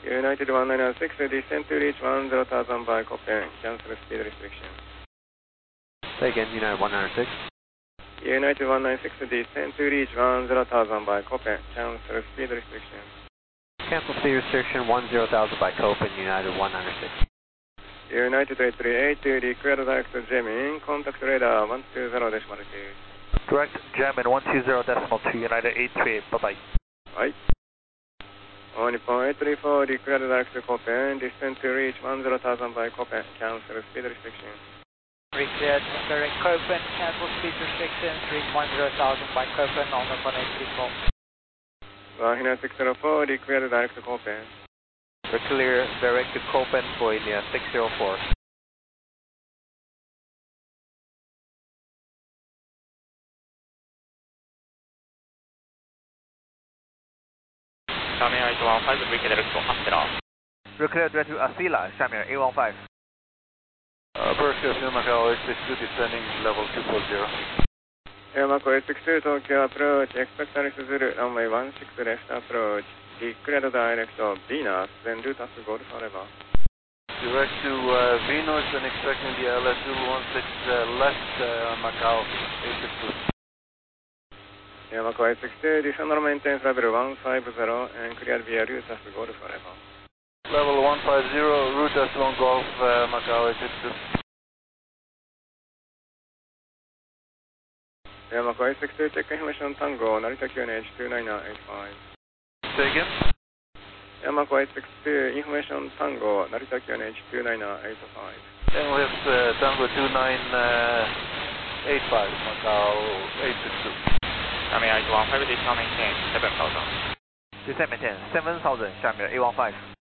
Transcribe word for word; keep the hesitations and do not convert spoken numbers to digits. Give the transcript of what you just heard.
United one nine six, descend to reach one zero thousand by Copen, cancel speed restriction. Say again, United one nine six. United one nine six, descend to reach one zero thousand by Copen, cancel speed restriction. Cancel speed restriction one zero thousand by Copen, United one nine six. United eight three eight, required direct jamming, contact radar one two zero decimal two. Direct jamming one two zero decimal two, United eight three eight, bye-bye. はい。On Nippon eight three four, required direct Copen, descend to reach one zero thousand by Copen, cancel speed restriction. Required direct Copen, cancel speed restrictions, reach one zero thousand by Copen on Nippon eight three four. Wahina six zero four, required direct Copen. We're clear, direct to Copen for India six zero four. Xiamen eight one five, required direct to Astera. We're clear direct to Asila, Xiamen eight one five. Uh, First Casino Macau eight six two, descending level two four zero. Yamaco eight six two, Tokyo approach, expect Alice Zulu, runway one six left approach, declared direct Venus, then route us Golf Forever. Direct to uh, Venus and expecting the L S Zulu one six uh, left uh, Macau eight six two. Yamaco eight six two, descend or maintain level one five zero and clear via route us Golf Forever. Level one five zero, route S one Golf uh, Macau eight six two. Yamaco eight six two, check information Tango, Narita Q N H two nine eight five. Say again? Yamaco eight six two, information Tango, Narita Q N H two nine eight five. And we have uh, Tango two nine eight five, Macau eight six two. Xiamen eight one five, descend maintain seven thousand. Descend maintain seven thousand, Xiamen eight one five.